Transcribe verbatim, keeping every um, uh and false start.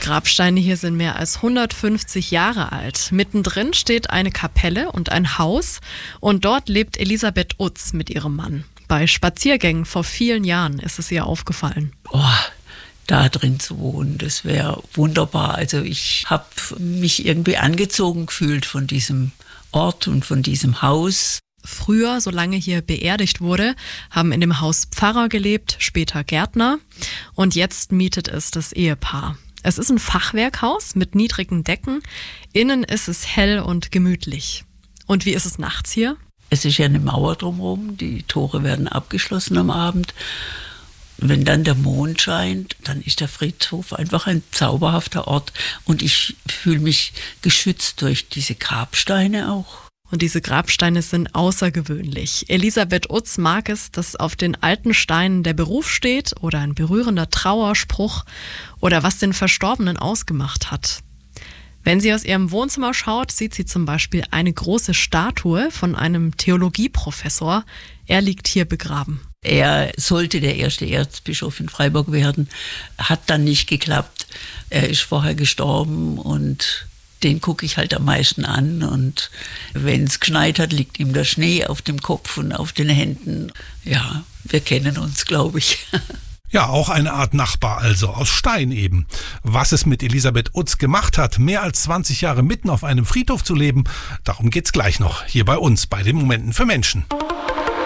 Grabsteine hier sind mehr als hundertfünfzig Jahre alt. Mittendrin steht eine Kapelle und ein Haus und dort lebt Elisabeth Utz mit ihrem Mann. Bei Spaziergängen vor vielen Jahren ist es ihr aufgefallen. Oh, da drin zu wohnen, das wäre wunderbar. Also ich habe mich irgendwie angezogen gefühlt von diesem Ort und von diesem Haus. Früher, solange hier beerdigt wurde, haben in dem Haus Pfarrer gelebt, später Gärtner und jetzt mietet es das Ehepaar. Es ist ein Fachwerkhaus mit niedrigen Decken. Innen ist es hell und gemütlich. Und wie ist es nachts hier? Es ist ja eine Mauer drumherum, die Tore werden abgeschlossen am Abend. Wenn dann der Mond scheint, dann ist der Friedhof einfach ein zauberhafter Ort. Und ich fühle mich geschützt durch diese Grabsteine auch. Und diese Grabsteine sind außergewöhnlich. Elisabeth Utz mag es, dass auf den alten Steinen der Beruf steht oder ein berührender Trauerspruch oder was den Verstorbenen ausgemacht hat. Wenn sie aus ihrem Wohnzimmer schaut, sieht sie zum Beispiel eine große Statue von einem Theologieprofessor. Er liegt hier begraben. Er sollte der erste Erzbischof in Freiburg werden, hat dann nicht geklappt. Er ist vorher gestorben und den gucke ich halt am meisten an. Und wenn es geschneit hat, liegt ihm der Schnee auf dem Kopf und auf den Händen. Ja, wir kennen uns, glaube ich. Ja, auch eine Art Nachbar also, aus Stein eben. Was es mit Elisabeth Utz gemacht hat, mehr als zwanzig Jahre mitten auf einem Friedhof zu leben, darum geht's gleich noch, hier bei uns, bei den Momenten für Menschen.